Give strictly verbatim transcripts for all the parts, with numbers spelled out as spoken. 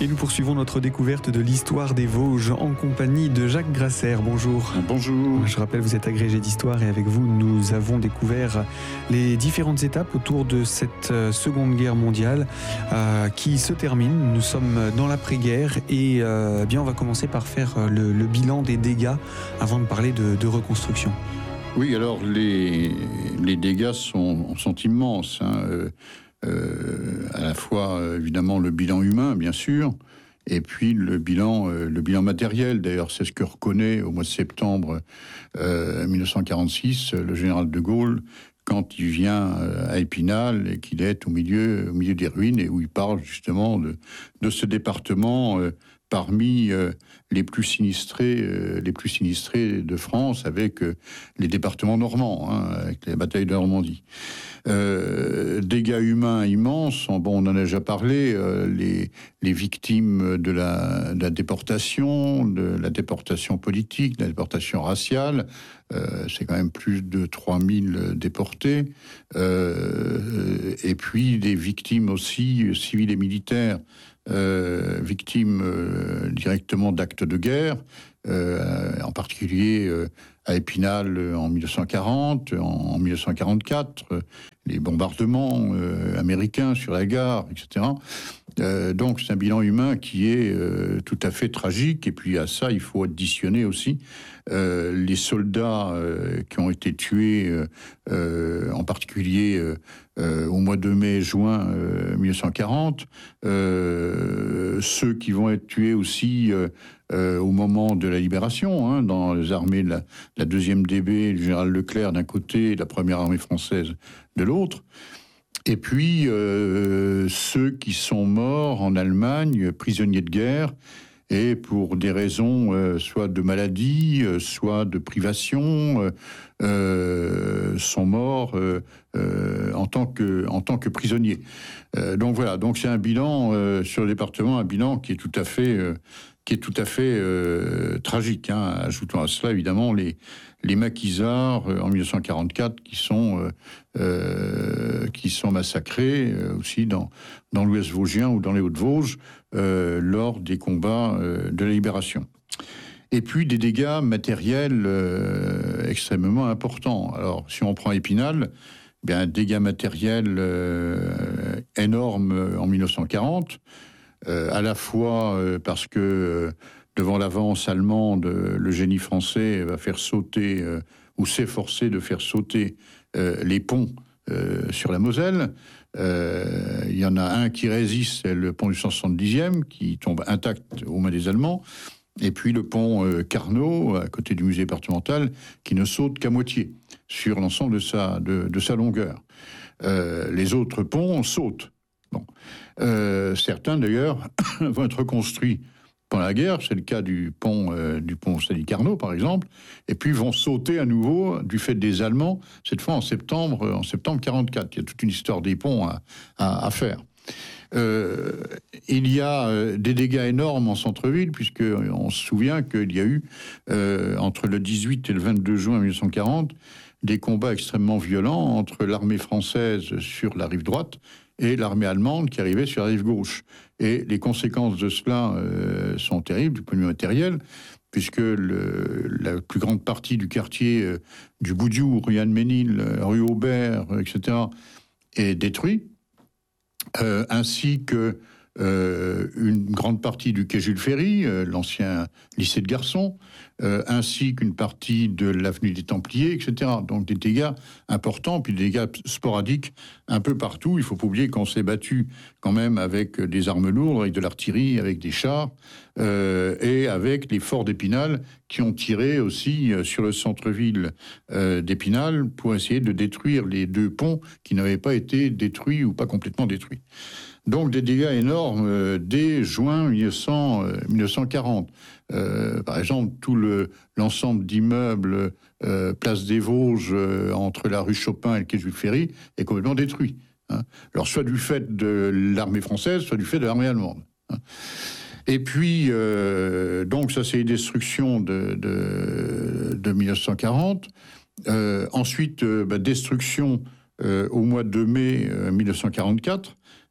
Et nous poursuivons notre découverte de l'histoire des Vosges en compagnie de Jacques Grasser. Bonjour. Bonjour. Je rappelle, vous êtes agrégé d'histoire et avec vous, nous avons découvert les différentes étapes autour de cette Seconde Guerre mondiale euh, qui se termine. Nous sommes dans l'après-guerre et euh, bien, on va commencer par faire le, le bilan des dégâts avant de parler de, de reconstruction. Oui, alors les, les dégâts sont, sont immenses. Hein. Euh, euh, à la fois, évidemment, le bilan humain, bien sûr, et puis le bilan, euh, le bilan matériel. D'ailleurs, c'est ce que reconnaît au mois de septembre euh, mille neuf cent quarante-six le général de Gaulle quand il vient à Épinal et qu'il est au milieu, au milieu des ruines et où il parle justement de, de ce département euh, parmi euh, les plus sinistrés, euh, les plus sinistrés de France, avec euh, les départements normands, hein, avec la bataille de Normandie. Euh, dégâts humains immenses. Bon, on en a déjà parlé. Euh, les, les victimes de la, de la déportation, de la déportation politique, de la déportation raciale. Euh, c'est quand même plus de trois mille déportés. Euh, et puis des victimes aussi civiles et militaires. Euh, victimes euh, directement d'actes de guerre, euh, en particulier euh, à Épinal euh, en mille neuf cent quarante, en, en mille neuf cent quarante-quatre, euh, les bombardements euh, américains sur la gare, et cetera. Euh, donc c'est un bilan humain qui est euh, tout à fait tragique. Et puis à ça, il faut additionner aussi euh, les soldats euh, qui ont été tués, euh, euh, en particulier euh, euh, au mois de mai-juin euh, mille neuf cent quarante, euh, ceux qui vont être tués aussi euh, euh, au moment de la libération, hein, dans les armées de la, la deuxième D B, du général Leclerc d'un côté, et de la première armée française de l'autre. Et puis, euh, ceux qui sont morts en Allemagne, prisonniers de guerre, et pour des raisons euh, soit de maladie, euh, soit de privation, euh, euh, sont morts euh, euh, en tant que en tant que prisonniers. Euh, donc voilà, donc c'est un bilan euh, sur le département, un bilan qui est tout à fait euh, qui est tout à fait euh, tragique. Hein. Ajoutons à cela évidemment les les maquisards euh, en mille neuf cent quarante-quatre qui sont euh, euh, qui sont massacrés euh, aussi dans dans l'Ouest vosgien ou dans les Hauts-de-Vosges euh, lors des combats euh, de la libération. Et puis des dégâts matériels euh, extrêmement importants. Alors si on prend Épinal, eh bien dégâts matériels euh, énormes en mille neuf cent quarante, euh, à la fois euh, parce que euh, devant l'avance allemande, le génie français va faire sauter, euh, ou s'efforcer de faire sauter euh, les ponts euh, sur la Moselle. Euh, il y en a un qui résiste, c'est le pont du cent soixante-dixième, qui tombe intact aux mains des Allemands. Et puis le pont euh, Carnot, à côté du musée départemental, qui ne saute qu'à moitié sur l'ensemble de sa, de, de sa longueur. Euh, les autres ponts sautent. Bon. Euh, certains, d'ailleurs, vont être reconstruits pendant la guerre, c'est le cas du pont euh, du pont Sadi Carnot par exemple, et puis vont sauter à nouveau du fait des Allemands, cette fois en septembre en septembre quarante-quatre. Il y a toute une histoire des ponts à, à, à faire. Euh, il y a euh, des dégâts énormes en centre-ville, puisque on se souvient qu'il y a eu euh, entre le dix-huit et le vingt-deux juin mille neuf cent quarante des combats extrêmement violents entre l'armée française sur la rive droite et l'armée allemande qui arrivait sur la rive gauche. Et les conséquences de cela euh, sont terribles du point de vue matériel, puisque le, la plus grande partie du quartier euh, du Boudiou, rue Anne-Ménil, rue Aubert, et cetera, est détruit, euh, ainsi que euh, une grande partie du quai Jules Ferry, euh, l'ancien lycée de garçons, euh, ainsi qu'une partie de l'avenue des Templiers, et cetera. Donc des dégâts importants, puis des dégâts sporadiques un peu partout. Il faut pas oublier qu'on s'est battu quand même avec des armes lourdes, avec de l'artillerie, avec des chars, euh, et avec les forts d'Épinal qui ont tiré aussi euh, sur le centre-ville euh, d'Épinal pour essayer de détruire les deux ponts qui n'avaient pas été détruits ou pas complètement détruits. Donc des dégâts énormes euh, dès juin mille neuf cents, euh, mille neuf cent quarante. Euh, par exemple, tout le, l'ensemble d'immeubles euh, Place des Vosges euh, entre la rue Chopin et le quai Jules Ferry est complètement détruit. Hein. Alors soit du fait de l'armée française, soit du fait de l'armée allemande. Hein. Et puis, euh, donc ça c'est une destruction de, de, de mille neuf cent quarante. Euh, ensuite, euh, bah, destruction euh, au mois de mai euh, mille neuf cent quarante-quatre,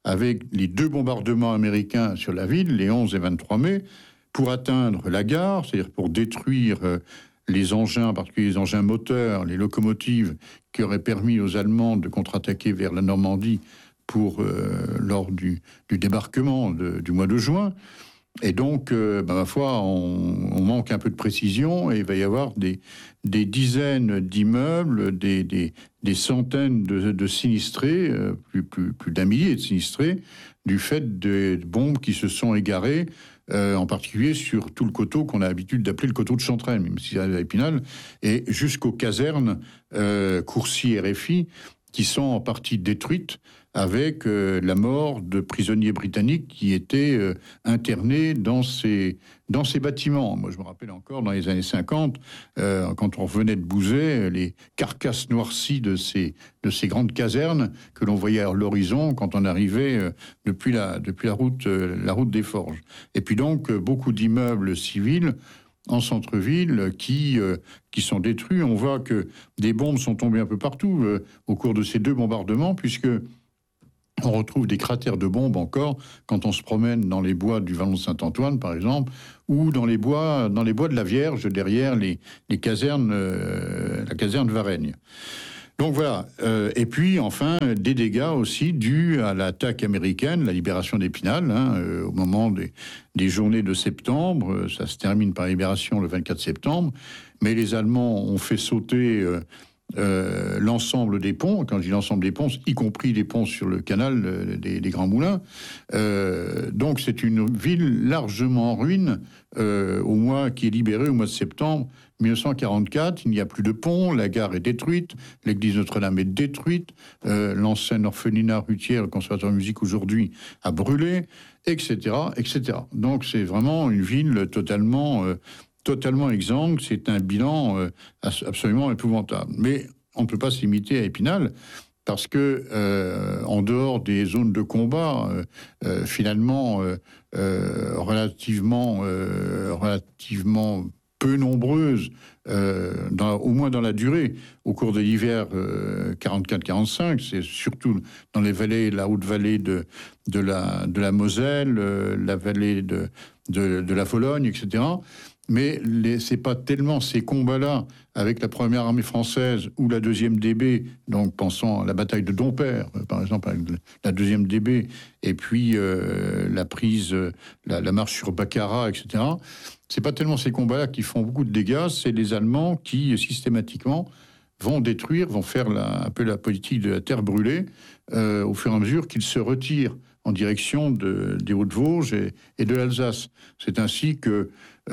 avec les deux bombardements américains sur la ville, les onze et vingt-trois mai, pour atteindre la gare, c'est-à-dire pour détruire euh, les engins, en particulier les engins moteurs, les locomotives, qui auraient permis aux Allemands de contre-attaquer vers la Normandie pour, euh, lors du, du débarquement de, du mois de juin. Et donc, euh, ben, ma foi, on, on manque un peu de précision et il va y avoir des, des dizaines d'immeubles, des, des, des centaines de, de sinistrés, euh, plus, plus, plus d'un millier de sinistrés, du fait de bombes qui se sont égarées, euh, en particulier sur tout le coteau qu'on a l'habitude d'appeler le coteau de Chantraine, même si c'est à Épinal, et jusqu'aux casernes euh, Courcy et Réfy, qui sont en partie détruites, avec euh, la mort de prisonniers britanniques qui étaient euh, internés dans ces, dans ces bâtiments. Moi, je me rappelle encore, dans les années cinquante, euh, quand on revenait de Bouzet, les carcasses noircies de ces, de ces grandes casernes que l'on voyait à l'horizon quand on arrivait euh, depuis, la, depuis la, route, euh, la route des Forges. Et puis donc, euh, beaucoup d'immeubles civils en centre-ville qui, euh, qui sont détruits. On voit que des bombes sont tombées un peu partout euh, au cours de ces deux bombardements, puisque on retrouve des cratères de bombes encore quand on se promène dans les bois du Vallon de Saint-Antoine, par exemple, ou dans les bois, dans les bois de la Vierge, derrière les, les casernes, euh, la caserne de Varennes. Donc voilà. Euh, et puis, enfin, des dégâts aussi dus à l'attaque américaine, la libération d'Épinal, hein, euh, au moment des, des journées de septembre. Ça se termine par la libération le vingt-quatre septembre. Mais les Allemands ont fait sauter euh, euh, l'ensemble des ponts. Quand je dis l'ensemble des ponts, y compris les ponts sur le canal euh, des, des Grands Moulins. Euh, donc c'est une ville largement en ruine, euh, au mois qui est libérée au mois de septembre mille neuf cent quarante-quatre, il n'y a plus de pont, la gare est détruite, l'église Notre-Dame est détruite, euh, l'ancienne orphelinat Rutière, le conservatoire de musique aujourd'hui, a brûlé, et cetera, et cetera. Donc c'est vraiment une ville totalement, euh, totalement exsangue, c'est un bilan euh, absolument épouvantable. Mais on ne peut pas se limiter à Épinal, parce que euh, en dehors des zones de combat, euh, euh, finalement, euh, euh, relativement, euh, relativement peu nombreuses, euh, dans, au moins dans la durée, au cours de l'hiver euh, quarante-quatre quarante-cinq, c'est surtout dans les vallées, la haute vallée de, de, la, de la Moselle, euh, la vallée de, de, de la Vologne, et cetera. Mais les, c'est pas tellement ces combats-là avec la première armée française ou la deuxième D B, donc pensons à la bataille de Dompierre, par exemple, avec la deuxième D B, et puis euh, la prise, la, la marche sur Baccarat, et cetera. C'est pas tellement ces combats-là qui font beaucoup de dégâts, c'est les Allemands qui, systématiquement, vont détruire, vont faire la, un peu la politique de la terre brûlée, euh, au fur et à mesure qu'ils se retirent en direction de, des Hauts-de-Vosges et, et de l'Alsace. C'est ainsi que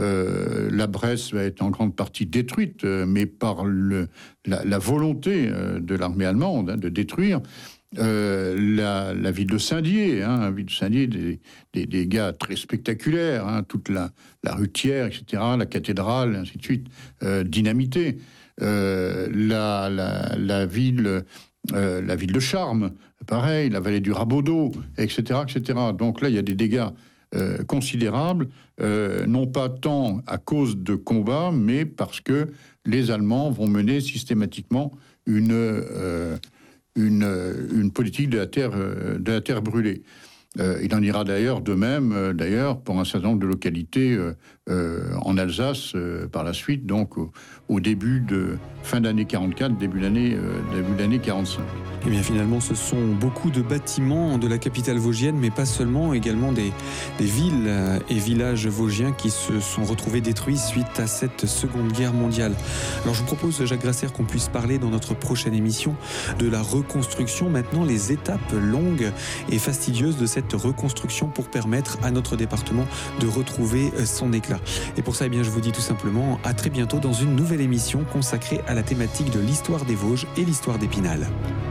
euh, la Bresse va être en grande partie détruite, euh, mais par le, la, la volonté euh, de l'armée allemande hein, de détruire euh, la, la ville de Saint-Dié, hein, la ville de Saint-Dié, des, des, des gars très spectaculaires, hein, toute la, la rutière, et cetera, la cathédrale, et ainsi de suite, euh, dynamitée. Euh, la, la, la ville... Euh, la ville de Charmes, pareil, la vallée du Rabaudot, et cetera, et cetera. Donc là, il y a des dégâts euh, considérables, euh, non pas tant à cause de combats, mais parce que les Allemands vont mener systématiquement une, euh, une, une politique de la terre, de la terre brûlée. Euh, il en ira d'ailleurs de même, euh, d'ailleurs, pour un certain nombre de localités euh, euh, en Alsace euh, par la suite, donc au, au début de fin d'année quarante-quatre, début d'année euh, début d'année quarante-cinq. Et bien finalement, ce sont beaucoup de bâtiments de la capitale vosgienne, mais pas seulement, également des, des villes et villages vosgiens qui se sont retrouvés détruits suite à cette Seconde Guerre mondiale. Alors je vous propose, Jacques Grasser, qu'on puisse parler dans notre prochaine émission de la reconstruction, maintenant les étapes longues et fastidieuses de cette reconstruction pour permettre à notre département de retrouver son éclat. Et pour ça, eh bien, je vous dis tout simplement à très bientôt dans une nouvelle émission consacrée à la thématique de l'histoire des Vosges et l'histoire d'Épinal.